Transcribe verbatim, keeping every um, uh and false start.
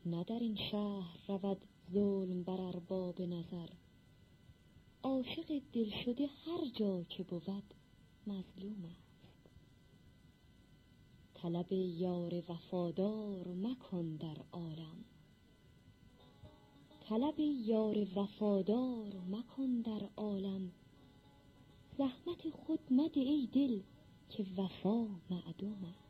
نه در این شهر رود ظلم بر ارباب نظر. عاشق دلشده هر جا که بود مظلوم است. طلب یار وفادار مکن در عالم، طلب یار وفادار مکن در عالم. زحمت خود مده ای دل که وفا معدوم است.